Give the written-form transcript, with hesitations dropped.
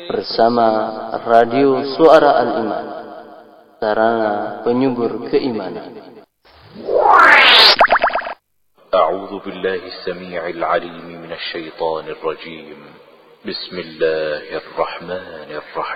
bersama Radio Suara Al-Iman, sarana penyubur keimanan. أعوذ بالله السميع العليم من الشيطان الرجيم. بسم الله الرحمن الرحيم.